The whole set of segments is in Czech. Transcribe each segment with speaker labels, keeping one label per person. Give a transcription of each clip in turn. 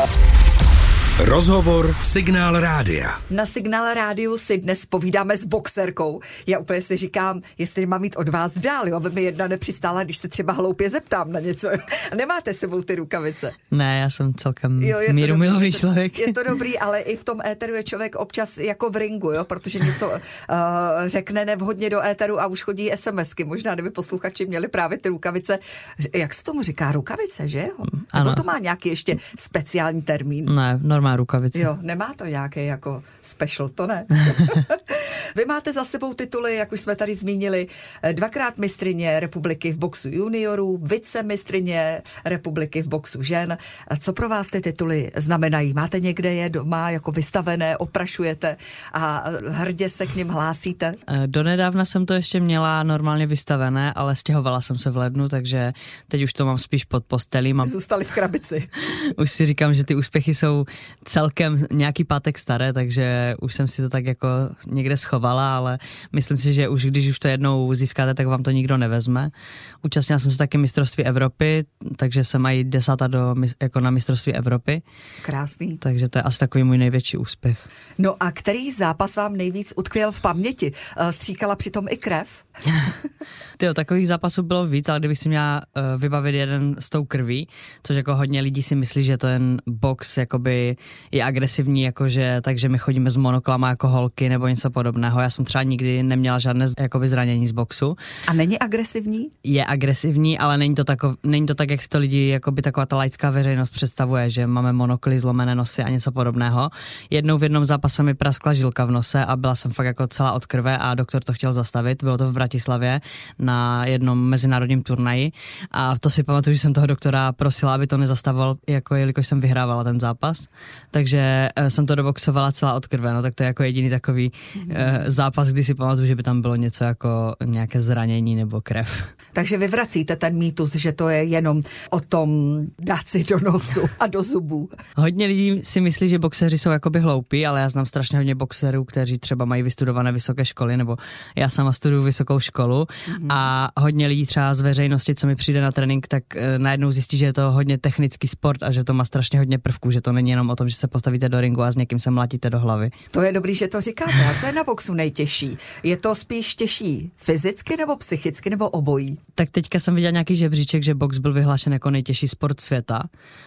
Speaker 1: Rozhovor Signál rádia.
Speaker 2: Na Signál rádiu si dnes povídáme s boxerkou. Já úplně si říkám, jestli mám mít od vás dál, jo, aby mi jedna nepřistála, když se třeba hloupě zeptám na něco. Nemáte sebou ty rukavice?
Speaker 3: Ne, já jsem celkem mírumilový člověk.
Speaker 2: Je to dobrý, ale i v tom éteru je člověk občas jako v ringu, jo, protože něco řekne nevhodně do éteru a už chodí SMSky. Možná, kdyby posluchači měli právě ty rukavice. Jak se tomu říká, rukavice, že jo? Nebo to má nějaký ještě speciální termín?
Speaker 3: Ne, normální rukavice.
Speaker 2: Jo, nemá to nějaké jako special, to ne. Vy máte za sebou tituly, jak už jsme tady zmínili, 2krát mistryně republiky v boxu juniorů, vicemistryně republiky v boxu žen. Co pro vás ty tituly znamenají? Máte někde je doma jako vystavené, oprašujete a hrdě se k nim hlásíte?
Speaker 3: Donedávna jsem to ještě měla normálně vystavené, ale stěhovala jsem se v lednu, takže teď už to mám spíš pod postelí.
Speaker 2: Zůstali v krabici.
Speaker 3: Už si říkám, že ty úspěchy jsou celkem nějaký pátek staré, takže už jsem si to tak jako někde schovala, ale myslím si, že už když už to jednou získáte, tak vám to nikdo nevezme. Účastnila jsem se taky mistrovství Evropy, takže jsem mají 10. jako na mistrovství Evropy.
Speaker 2: Krásný.
Speaker 3: Takže to je asi takový můj největší úspěch.
Speaker 2: No a který zápas vám nejvíc utkvěl v paměti? Stříkala přitom i krev?
Speaker 3: Tyjo, takových zápasů bylo víc, ale kdybych si měla vybavit jeden s tou krví, což jako hodně lidí si myslí, že ten box jakoby je agresivní, jakože, takže my chodíme s monoklama jako holky nebo něco podobného. Já jsem třeba nikdy neměla žádné jakoby zranění z boxu.
Speaker 2: A není agresivní?
Speaker 3: Je agresivní, ale není to tak, jak si to lidi, jakoby taková ta laická veřejnost představuje, že máme monokly, zlomené nosy a něco podobného. Jednou v jednom zápase mi praskla žilka v nose a byla jsem fakt jako celá od krve a doktor to chtěl zastavit. Bylo to v Bratislavě na jednom mezinárodním turnaji a to si pamatuju, že jsem toho doktora prosila, aby to nezastavoval, jako jelikož jsem vyhrávala ten zápas. Takže jsem to doboxovala celá od krve, no tak to je jako jediný takový zápas, kdy si pamatuju, že by tam bylo něco jako nějaké zranění nebo krev.
Speaker 2: Takže vyvracíte ten mýtus, že to je jenom o tom dát si do nosu a do zubů.
Speaker 3: Hodně lidí si myslí, že boxeři jsou jakoby hloupí, ale já znám strašně hodně boxerů, kteří třeba mají vystudované vysoké školy, nebo já sama studuju vysokou školu a hodně lidí třeba z veřejnosti, co mi přijde na trénink, tak najednou zjistí, že je to hodně technický sport a že to má strašně hodně prvků, že to není jenom o tom, že se postavíte do ringu a s někým se mlátíte do hlavy.
Speaker 2: To je dobrý, že to říkáte. A co je na boxu nejtěžší? Je to spíš těžší fyzicky nebo psychicky nebo obojí?
Speaker 3: Tak teďka jsem viděl nějaký žebříček, že box byl vyhlášen jako nejtěžší sport světa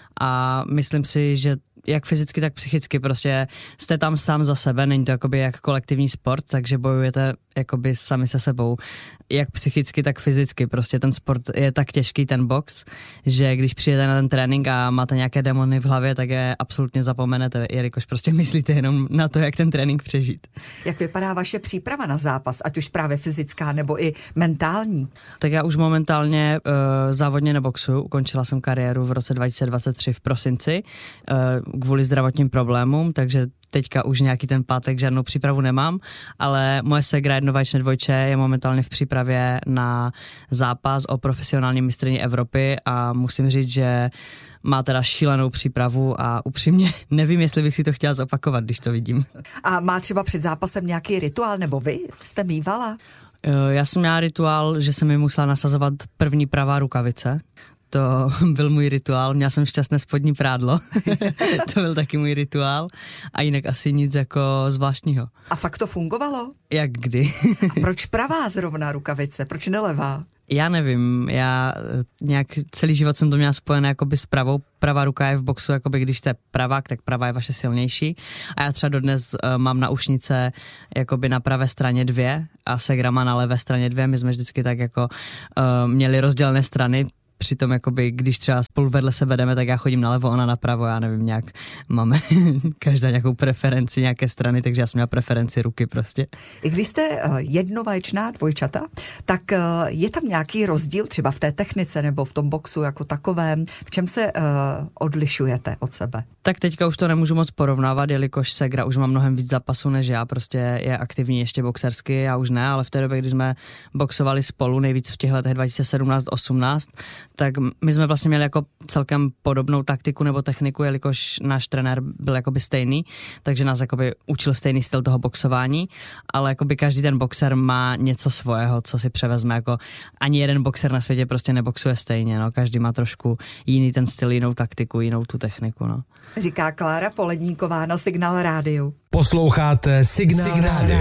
Speaker 3: a myslím si, že jak fyzicky, tak psychicky, prostě jste tam sám za sebe, není to jakoby jak kolektivní sport, takže bojujete jakoby sami se sebou, jak psychicky, tak fyzicky, prostě ten sport je tak těžký, ten box, že když přijdete na ten trénink a máte nějaké démony v hlavě, tak je absolutně zapomenete, jelikož prostě myslíte jenom na to, jak ten trénink přežít.
Speaker 2: Jak vypadá vaše příprava na zápas, ať už právě fyzická nebo i mentální?
Speaker 3: Tak já už momentálně závodně neboxuju, ukončila jsem kariéru v roce 2023 v prosinci kvůli zdravotním problémům, takže teďka už nějaký ten pátek žádnou přípravu nemám, ale moje ségra jednovaječné dvojče je momentálně v přípravě na zápas o profesionální mistryni Evropy a musím říct, že má teda šílenou přípravu a upřímně nevím, jestli bych si to chtěla zopakovat, když to vidím.
Speaker 2: A má třeba před zápasem nějaký rituál, nebo vy jste mývala?
Speaker 3: Já jsem měla rituál, že jsem mi musela nasazovat první pravá rukavice. To byl můj rituál, měla jsem šťastné spodní prádlo, to byl taky můj rituál a jinak asi nic jako zvláštního.
Speaker 2: A fakt to fungovalo?
Speaker 3: Jak kdy?
Speaker 2: A proč pravá zrovna rukavice, proč nelevá?
Speaker 3: Já nevím, já nějak celý život jsem to měla spojené jakoby s pravou. Pravá ruka je v boxu, jakoby když jste pravák, tak pravá je vaše silnější. A já třeba dodnes mám naušnice jakoby na pravé straně 2 a ségra má na levé straně 2. My jsme vždycky tak jako měli rozdělené strany. Přitom jakoby, když třeba spolu vedle se vedeme, tak já chodím nalevo, ona napravo, já nevím, nějak máme každá nějakou preferenci nějaké strany, takže já jsem měla preferenci ruky prostě.
Speaker 2: I když jste jednovaječná dvojčata, tak je tam nějaký rozdíl třeba v té technice nebo v tom boxu jako takovém? V čem se odlišujete od sebe?
Speaker 3: Tak teďka už to nemůžu moc porovnávat, jelikož ségra už má mnohem víc zápasů než já, prostě je aktivní ještě boxersky, já už ne, ale v té době, kdy jsme boxovali spolu nejvíc v těch letech 2017-18, tak my jsme vlastně měli jako celkem podobnou taktiku nebo techniku, jelikož náš trenér byl jakoby stejný, takže nás jakoby učil stejný styl toho boxování, ale jakoby každý ten boxer má něco svého, co si převezme, jako ani jeden boxer na světě prostě neboxuje stejně, no, každý má trošku jiný ten styl, jinou taktiku, jinou tu techniku, no.
Speaker 2: Říká Klára Poledníková na Signál rádiu.
Speaker 1: Posloucháte Signál rádia.